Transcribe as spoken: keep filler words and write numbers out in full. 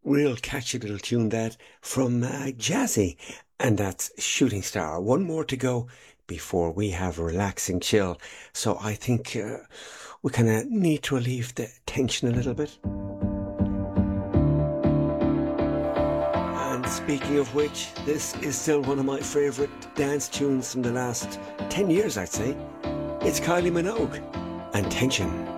Real catchy little tune that from uh, Jazzy, and that's Shooting Star. One more to go before we have a relaxing chill. So I think uh, we kind of need to relieve the tension a little bit. And speaking of which, this is still one of my favourite dance tunes from the last ten years, I'd say. It's Kylie Minogue and Tension.